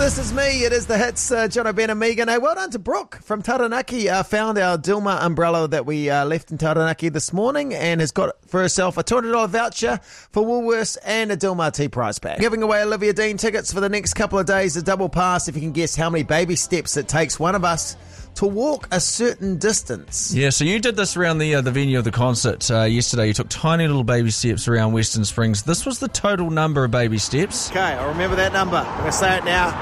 This is me. It is the hits, John O'Ben and Megan. Hey, well done to Brooke from Taranaki. Found our Dilmah umbrella that we left in Taranaki this morning and has got for herself a $200 voucher for Woolworths and a Dilmah tea prize pack. Giving away Olivia Dean tickets for the next couple of days, a double pass if you can guess how many baby steps it takes one of us to walk a certain distance. Yeah, so you did this around the venue of the concert yesterday. You took tiny little baby steps around Western Springs. This was the total number of baby steps. Okay, I'll remember that number. I'm going to say it now.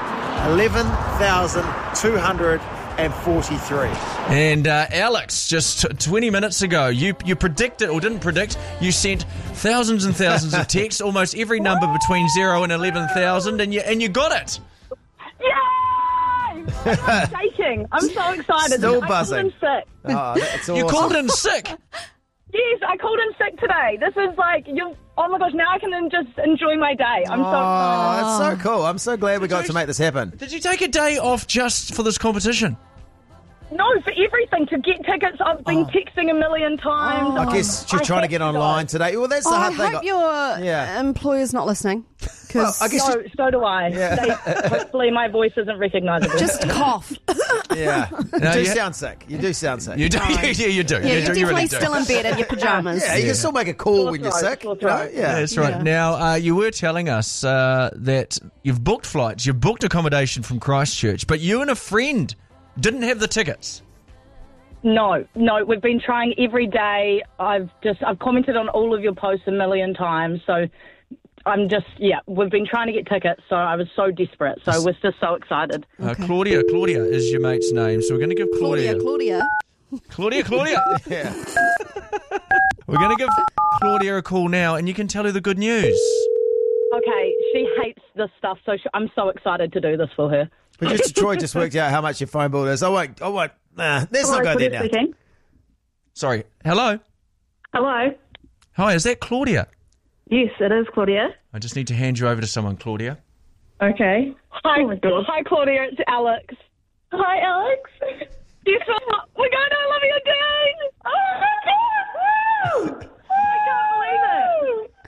11,243. And Alex, just 20 minutes ago, you predicted, or didn't predict, you sent thousands and thousands of texts, almost every number between 0 and 11,000, and you got it. Yay! I'm shaking. I'm so excited. Still buzzing. I called in sick. Oh, that's awesome. You called in sick. Yes, I called in sick today. This is like, oh my gosh, now I can just enjoy my day. I'm so excited. That's so cool. I'm so glad we got to make this happen. Did you take a day off just for this competition? No, for everything. To get tickets, I've been texting a million times. I guess she's trying to get online today. Well, that's the hard thing. I hope your employer's not listening. Well, I guess So do I. Yeah. Hopefully my voice isn't recognisable. Just cough. Yeah. You do sound sick. You do sound sick. You do. Yeah, you do. Yeah, you you're do. You really definitely do. still in bed in your pyjamas. Yeah, you can still make a call when you're throat, sick. sore You know? throat. Yeah. That's right. Yeah. Now, you were telling us that you've booked flights, you've booked accommodation from Christchurch, but you and a friend didn't have the tickets. No, we've been trying every day. I've commented on all of your posts a million times, so we've been trying to get tickets, so I was so desperate, so we're just so excited. Okay. Claudia is your mate's name, so we're going to give Claudia. Claudia. Yeah. We're going to give Claudia a call now, and you can tell her the good news. Okay, she hates this stuff, so I'm so excited to do this for her. Producer Troy just worked out how much your phone bill is. I won't. Let's not go there now. Speaking. Sorry. Hello? Hello. Hi, is that Claudia? Yes, it is, Claudia. I just need to hand you over to someone, Claudia. Okay. Hi, Hi, Claudia. It's Alex. Hi, Alex. Guess what? We're going to Olivia Dean. Oh my God! Woo! I can't believe it.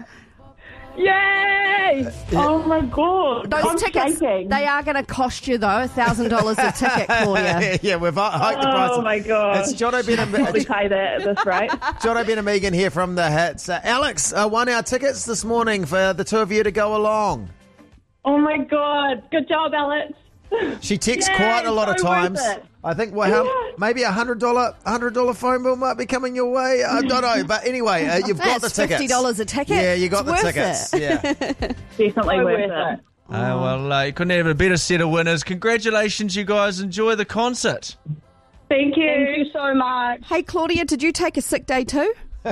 Yay! Oh my God! Those tickets, they are going to cost you, though, $1,000 a ticket, Claudia. Yeah, we've hiked the price. Oh my God! It's John O'Ben and probably pay that at this rate. John O'Ben and Megan here from the hits. Alex won our tickets this morning for the two of you to go along. Oh my God! Good job, Alex. She texts Yay, quite a lot of so worth times. it. I think maybe $100 phone bill might be coming your way. I don't know, but anyway, you've got the That's tickets. $50 a ticket. Yeah, you got It's the worth tickets. it. Yeah. Definitely worth it. You couldn't have a better set of winners. Congratulations, you guys. Enjoy the concert. Thank you so much. Hey, Claudia, did you take a sick day too?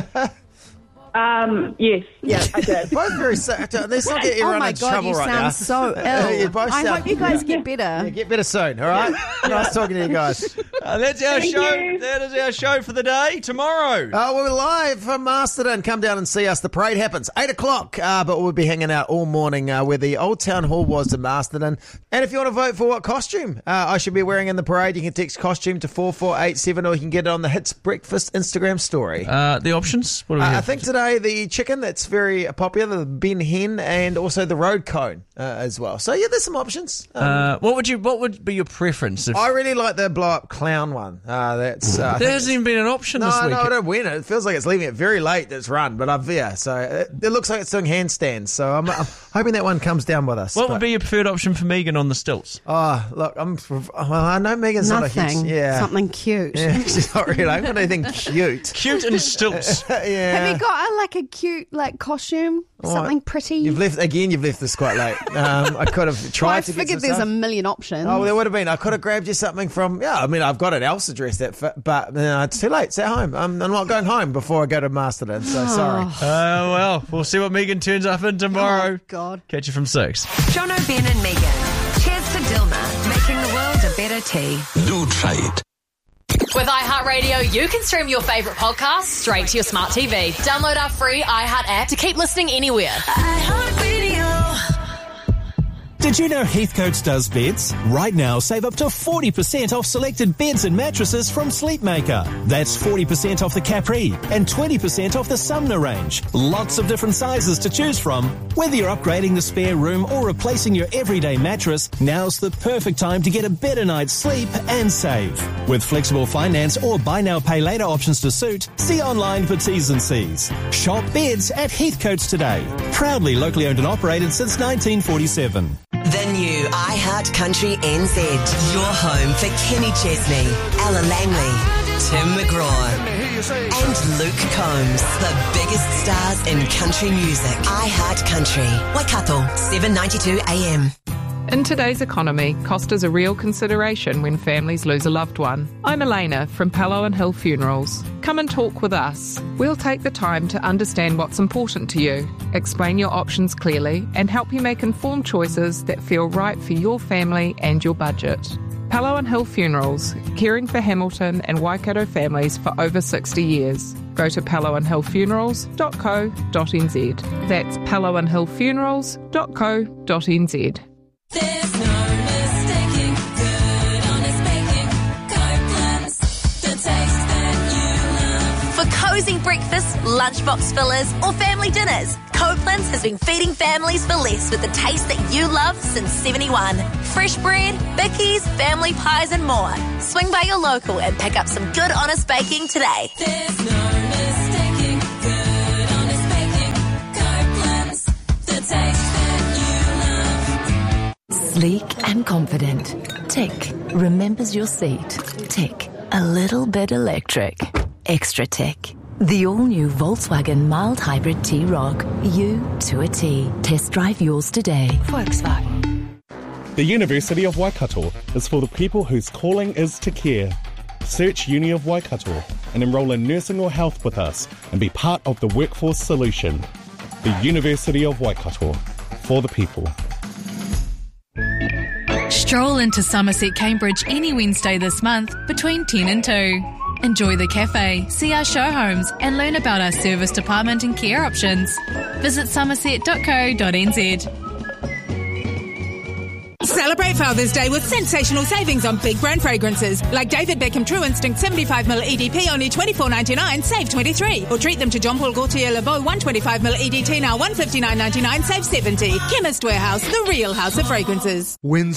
Yes. Yeah, I did. Both very sick. Let's not get Oh everyone my into God, trouble you right now. sound so You ill. both I sound- hope you guys get better. Yeah, get better soon, all right? Nice talking to you guys. That's our Thank show. you. That is our show for the day. Tomorrow. We're live from Masterton. Come down and see us. The parade happens 8 o'clock, but we'll be hanging out all morning where the old town hall was in Masterton. And if you want to vote for what costume I should be wearing in the parade, you can text costume to 4487, or you can get it on the Hits Breakfast Instagram story. The options? What do we have? I think today the chicken that's very popular, the Ben Hen, and also the road cone as well. So yeah, there's some options. What would be your preference? If I really like the blow up clown one. there hasn't even been an option this week. No, I don't win it. It feels like it's leaving it very late. It's run, but so it looks like it's doing handstands. So I'm hoping that one comes down with us. What would be your preferred option for Megan on the stilts? Oh, look, I know Megan's Nothing. not a huge, Something cute. Yeah, she's not really. I haven't got anything cute. Cute and stilts. Yeah. Have you got a cute costume? Something pretty? You've left this quite late. I could have tried Well, I to get figured some there's stuff. a million options. Oh, well, there would have been. I could have grabbed you something from. Yeah, I mean, I've got an Elsa dress but it's too late. It's at home. I'm not going home before I go to Masterton. So sorry. Well, we'll see what Megan turns up in tomorrow. Oh, God. Catch you from 6. John O'Ben and Megan. Cheers to Dilmah, making the world a better tea. Do try it. With iHeartRadio, you can stream your favourite podcasts straight to your smart TV. Download our free iHeart app to keep listening anywhere. iHeartRadio. Did you know Heathcote's does beds? Right now, save up to 40% off selected beds and mattresses from Sleepmaker. That's 40% off the Capri and 20% off the Sumner range. Lots of different sizes to choose from. Whether you're upgrading the spare room or replacing your everyday mattress, now's the perfect time to get a better night's sleep and save. With flexible finance or buy now, pay later options to suit, see online for T's and C's. Shop beds at Heathcote's today. Proudly locally owned and operated since 1947. The new iHeart Country NZ. Your home for Kenny Chesney, Ella Langley, Tim McGraw, and Luke Combs. The biggest stars in country music. iHeart Country. Waikato, 7:92 AM. In today's economy, cost is a real consideration when families lose a loved one. I'm Elena from Pallow and Hill Funerals. Come and talk with us. We'll take the time to understand what's important to you, explain your options clearly, and help you make informed choices that feel right for your family and your budget. Pallow and Hill Funerals, caring for Hamilton and Waikato families for over 60 years. Go to pallowandhillfunerals.co.nz. That's pallowandhillfunerals.co.nz. There's no mistaking good, honest baking. Copeland's, the taste that you love. For cosy breakfasts, lunchbox fillers, or family dinners, Copeland's has been feeding families for less with the taste that you love since 71. Fresh bread, bickies, family pies, and more. Swing by your local and pick up some good, honest baking today. There's no mistaking good, honest baking. Copeland's, the taste that you love. Sleek and confident. Tick. Remembers your seat. Tick. A little bit electric. Extra tick. The all-new Volkswagen mild hybrid T-Roc. You to a T. Test drive yours today. Volkswagen. The University of Waikato is for the people whose calling is to care. Search Uni of Waikato and enrol in nursing or health with us and be part of the workforce solution. The University of Waikato. For the people. Stroll into Somerset Cambridge any Wednesday this month between 10 and 2. Enjoy the cafe, see our show homes and learn about our service department and care options. Visit somerset.co.nz. Celebrate Father's Day with sensational savings on big brand fragrances like David Beckham True Instinct 75ml EDP only $24.99, save $23. Or treat them to Jean Paul Gaultier Le Beau 125ml EDT now $159.99, save $70. Chemist Warehouse, the real house of fragrances.